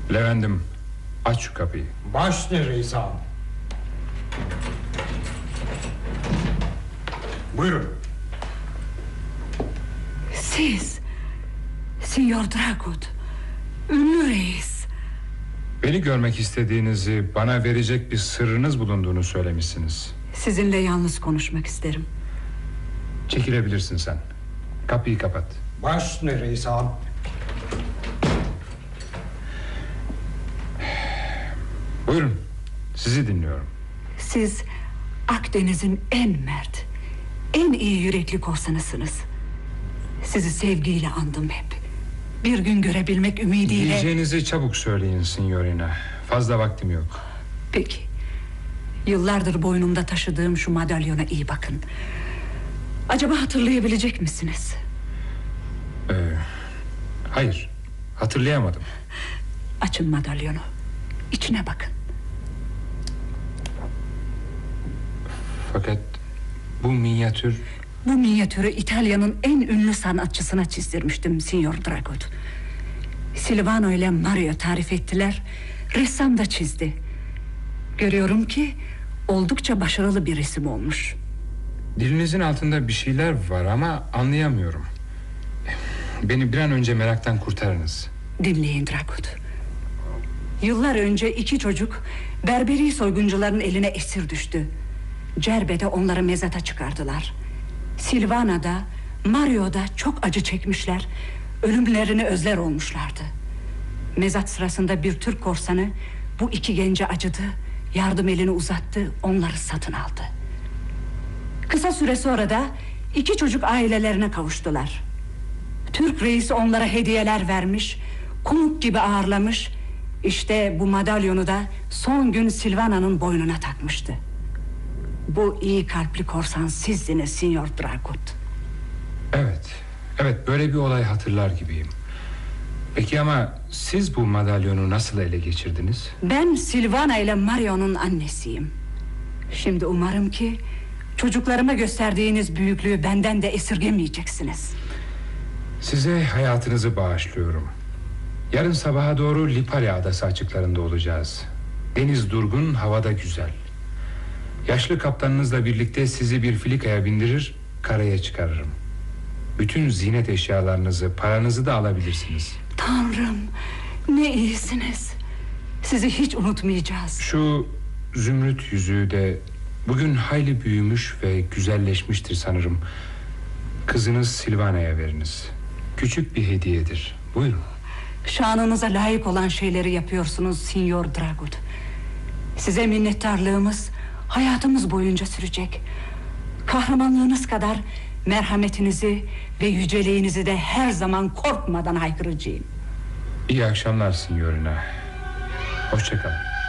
Levent'im, aç şu kapıyı. Baş ne reis ağam? Buyurun. Siz Signor Dragut, ünlü reis. Beni görmek istediğinizi, bana verecek bir sırrınız bulunduğunu söylemişsiniz. Sizinle yalnız konuşmak isterim. Çekilebilirsin sen. Kapıyı kapat. Baş ne reis ağam? Buyurun, sizi dinliyorum. Siz Akdeniz'in en mert, en iyi yürekli korsanısınız. Sizi sevgiyle andım hep. Bir gün görebilmek ümidiyle... Diyeceğinizi çabuk söyleyin Signorina. Fazla vaktim yok. Peki. Yıllardır boynumda taşıdığım şu madalyona iyi bakın. Acaba hatırlayabilecek misiniz? Hayır, hatırlayamadım. Açın madalyonu. İçine bakın. Fakat bu minyatür... Bu minyatürü İtalya'nın en ünlü sanatçısına çizdirmiştim Signor Dragut. Silvano ile Mario tarif ettiler. Ressam da çizdi. Görüyorum ki oldukça başarılı bir resim olmuş. Dilinizin altında bir şeyler var ama anlayamıyorum. Beni bir an önce meraktan kurtarınız. Dinleyin Dragut. Yıllar önce 2 çocuk Berberi soyguncuların eline esir düştü. Cerbe'de onları mezata çıkardılar. Silvana'da, Mario'da çok acı çekmişler. Ölümlerini özler olmuşlardı. Mezat sırasında bir Türk korsanı bu 2 gence acıdı. Yardım elini uzattı, onları satın aldı. Kısa süre sonra da 2 çocuk ailelerine kavuştular. Türk reisi onlara hediyeler vermiş, konuk gibi ağırlamış. İşte bu madalyonu da son gün Silvana'nın boynuna takmıştı. Bu iyi kalpli korsan sizdiniz Signor Dragut. Evet, böyle bir olay hatırlar gibiyim. Peki ama siz bu madalyonu nasıl ele geçirdiniz? Ben Silvana ile Mario'nun annesiyim. Şimdi umarım ki çocuklarıma gösterdiğiniz büyüklüğü benden de esirgemeyeceksiniz. Size hayatınızı bağışlıyorum. Yarın sabaha doğru Lipari Adası açıklarında olacağız. Deniz durgun, havada güzel. Yaşlı kaptanınızla birlikte sizi bir filikaya bindirir, karaya çıkarırım. Bütün ziynet eşyalarınızı, paranızı da alabilirsiniz. Tanrım, ne iyisiniz. Sizi hiç unutmayacağız. Şu zümrüt yüzüğü de bugün hayli büyümüş ve güzelleşmiştir sanırım. Kızınız Silvana'ya veriniz. Küçük bir hediyedir. Buyurun. Şanınıza layık olan şeyleri yapıyorsunuz Signor Dragut. Size minnettarlığımız hayatımız boyunca sürecek. Kahramanlığınız kadar merhametinizi ve yüceliğinizi de her zaman korkmadan haykıracağım. İyi akşamlar Signorina. Hoşça kalın.